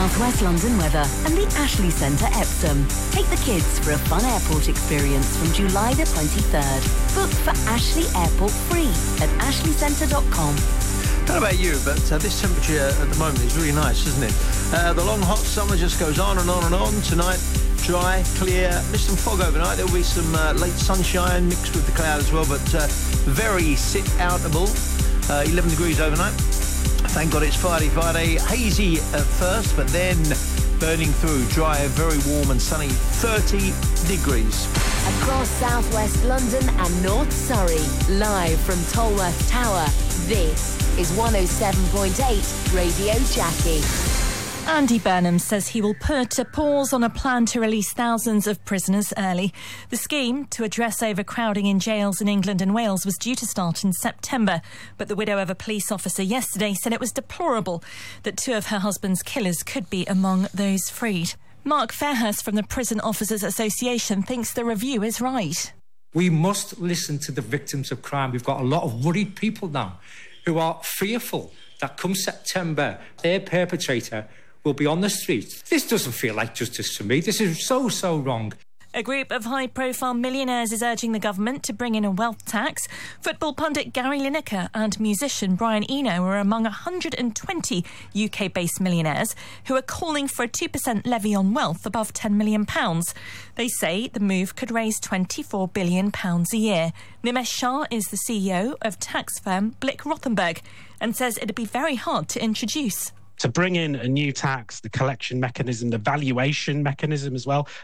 South West London weather and the Ashley Centre Epsom. Take the kids for a fun airport experience from July the 23rd. Book for Ashley Airport free at ashleycentre.com. I don't know about you, but this temperature at the moment is really nice, isn't it? The long, hot summer just goes on and on and on. Tonight, dry, clear, mist and fog overnight. There'll be some late sunshine mixed with the cloud as well, but very sit-outable. 11 degrees overnight. Thank God it's Friday. Hazy at first, but then burning through, dry, very warm and sunny, 30 degrees. Across southwest London and North Surrey, live from Tolworth Tower, this is 107.8 Radio Jackie. Andy Burnham says he will put a pause on a plan to release thousands of prisoners early. The scheme to address overcrowding in jails in England and Wales was due to start in September, but the widow of a police officer yesterday said it was deplorable that two of her husband's killers could be among those freed. Mark Fairhurst from the Prison Officers Association thinks the review is right. We must listen to the victims of crime. We've got a lot of worried people now who are fearful that come September, their perpetrator will be on the streets. This doesn't feel like justice to me. This is so wrong. A group of high-profile millionaires is urging the government to bring in a wealth tax. Football pundit Gary Lineker and musician Brian Eno are among 120 UK-based millionaires who are calling for a 2% levy on wealth above £10 million. They say the move could raise £24 billion a year. Nimesh Shah is the CEO of tax firm Blick Rothenberg and says it'd be very hard to introduce. To bring in a new tax, the collection mechanism, the valuation mechanism as well,